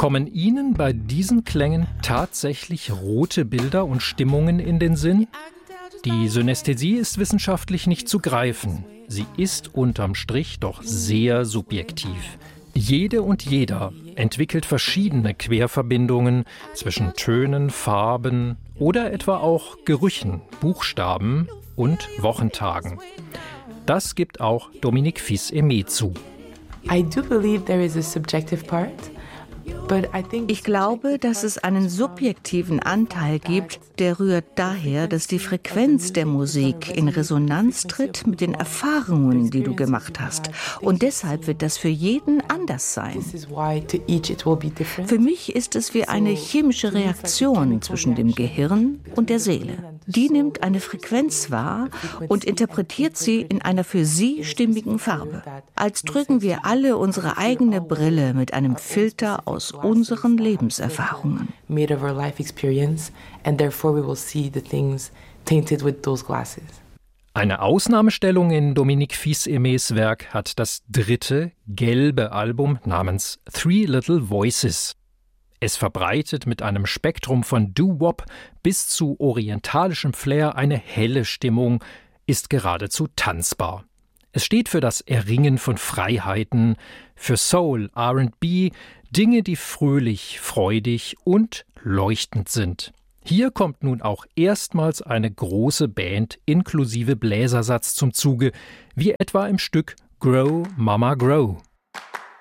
Kommen Ihnen bei diesen Klängen tatsächlich rote Bilder und Stimmungen in den Sinn? Die Synästhesie ist wissenschaftlich nicht zu greifen. Sie ist unterm Strich doch sehr subjektiv. Jede und jeder entwickelt verschiedene Querverbindungen zwischen Tönen, Farben oder etwa auch Gerüchen, Buchstaben und Wochentagen. Das gibt auch Dominique Fils-Aimé zu. I do believe there is a subjective part. Ich glaube, dass es einen subjektiven Anteil gibt, der rührt daher, dass die Frequenz der Musik in Resonanz tritt mit den Erfahrungen, die du gemacht hast. Und deshalb wird das für jeden anders sein. Für mich ist es wie eine chemische Reaktion zwischen dem Gehirn und der Seele. Die nimmt eine Frequenz wahr und interpretiert sie in einer für sie stimmigen Farbe. Als trügen wir alle unsere eigene Brille mit einem Filter aus unseren Lebenserfahrungen. Eine Ausnahmestellung in Dominique Fils-Aimés Werk hat das dritte, gelbe Album namens Three Little Voices. Es verbreitet mit einem Spektrum von Doo-Wop bis zu orientalischem Flair eine helle Stimmung, ist geradezu tanzbar. Es steht für das Erringen von Freiheiten, für Soul, R&B, Dinge, die fröhlich, freudig und leuchtend sind. Hier kommt nun auch erstmals eine große Band inklusive Bläsersatz zum Zuge, wie etwa im Stück Grow, Mama, Grow.